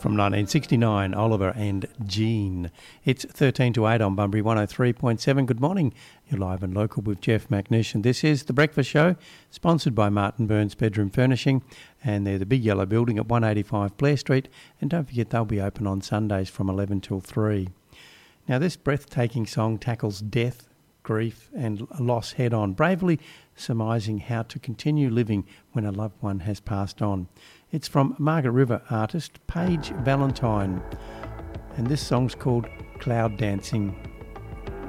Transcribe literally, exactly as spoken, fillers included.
from nineteen sixty-nine, Oliver and Jean. It's thirteen to eight on Bunbury one oh three point seven. Good morning. You're live and local with Jeff McNish, and this is The Breakfast Show, sponsored by Martin Burns Bedroom Furnishing, and they're the big yellow building at one eighty-five Blair Street, and don't forget they'll be open on Sundays from eleven till three. Now, this breathtaking song tackles death, grief and loss head-on, bravely surmising how to continue living when a loved one has passed on. It's from Margaret River artist Paige Valentine, and this song's called Cloud Dancing.